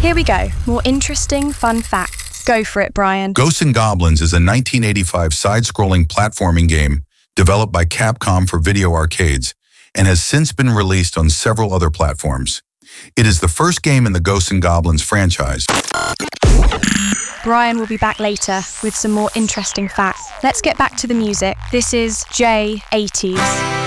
Here we go. More interesting, fun facts. Go for it, Brian. Ghosts and Goblins is a 1985 side-scrolling platforming game developed by Capcom for video arcades and has since been released on several other platforms. It is the first game in the Ghosts and Goblins franchise. Brian will be back later with some more interesting facts. Let's get back to the music. This is J80s.